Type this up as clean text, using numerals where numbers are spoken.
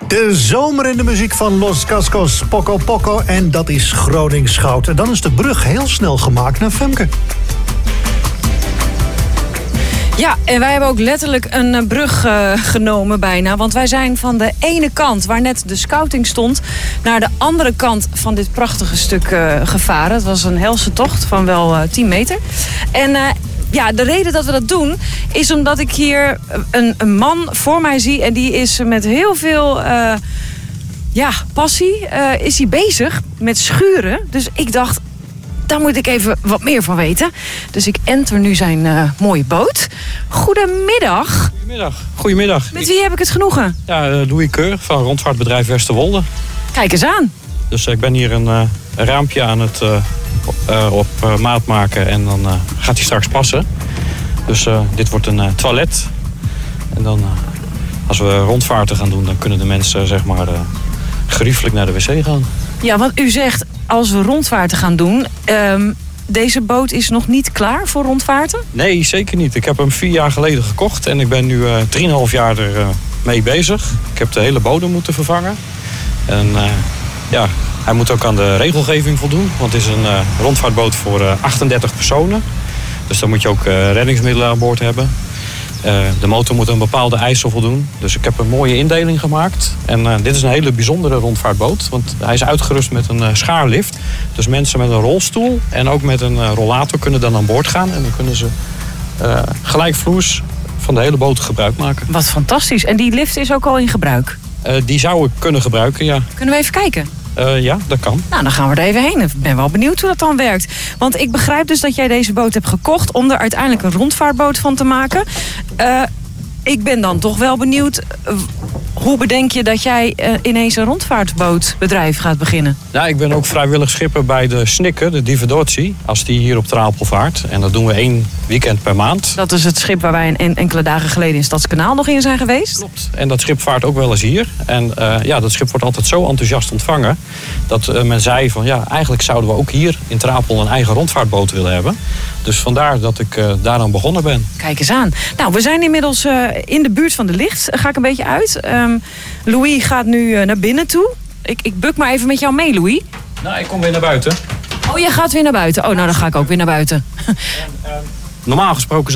De zomer in de muziek van Los Cascos, Poco Poco. En dat is Gronings goud. En dan is de brug heel snel gemaakt naar Femke. Ja, en wij hebben ook letterlijk een brug genomen bijna. Want wij zijn van de ene kant, waar net de scouting stond, naar de andere kant van dit prachtige stuk gevaren. Het was een helse tocht van wel 10 meter. En ja, de reden dat we dat doen is omdat ik hier een man voor mij zie. En die is met heel veel passie is hij bezig met schuren. Dus ik dacht, daar moet ik even wat meer van weten. Dus ik enter nu zijn mooie boot. Goedemiddag. Goedemiddag. Met wie heb ik het genoegen? Ja, Louis Keur van rondvaartbedrijf Westerwolde. Kijk eens aan. Dus ik ben hier een raampje aan het op maat maken en dan gaat hij straks passen. Dus dit wordt een toilet. En dan als we rondvaarten gaan doen, dan kunnen de mensen zeg maar geriefelijk naar de wc gaan. Ja, want u zegt als we rondvaarten gaan doen, deze boot is nog niet klaar voor rondvaarten? Nee, zeker niet. Ik heb hem 4 jaar geleden gekocht en ik ben nu 3,5 jaar er mee bezig. Ik heb de hele bodem moeten vervangen. En hij moet ook aan de regelgeving voldoen, want het is een rondvaartboot voor 38 personen. Dus dan moet je ook reddingsmiddelen aan boord hebben. De motor moet een bepaalde eisen voldoen. Dus ik heb een mooie indeling gemaakt. En dit is een hele bijzondere rondvaartboot. Want hij is uitgerust met een schaarlift. Dus mensen met een rolstoel en ook met een rollator kunnen dan aan boord gaan. En dan kunnen ze gelijkvloers van de hele boot gebruik maken. Wat fantastisch. En die lift is ook al in gebruik? Die zou ik kunnen gebruiken, ja. Kunnen we even kijken? Ja, dat kan. Nou, dan gaan we er even heen. Ik ben wel benieuwd hoe dat dan werkt. Want ik begrijp dus dat jij deze boot hebt gekocht om er uiteindelijk een rondvaartboot van te maken. Ik ben dan toch wel benieuwd, hoe bedenk je dat jij ineens een rondvaartbootbedrijf gaat beginnen? Nou, ik ben ook vrijwillig schipper bij de Snikker, de Diverdotie, als die hier op Trapel vaart. En dat doen we 1 weekend per maand. Dat is het schip waar wij enkele dagen geleden in Stadskanaal nog in zijn geweest? Klopt. En dat schip vaart ook wel eens hier. En dat schip wordt altijd zo enthousiast ontvangen dat men zei van ja, eigenlijk zouden we ook hier in Trapel een eigen rondvaartboot willen hebben. Dus vandaar dat ik daaraan begonnen ben. Kijk eens aan. Nou, we zijn inmiddels in de buurt van de licht. Ga ik een beetje uit. Louis gaat nu naar binnen toe. Ik buk maar even met jou mee, Louis. Nou, ik kom weer naar buiten. Oh, jij gaat weer naar buiten. Oh, nou dan ga ik ook weer naar buiten. Normaal gesproken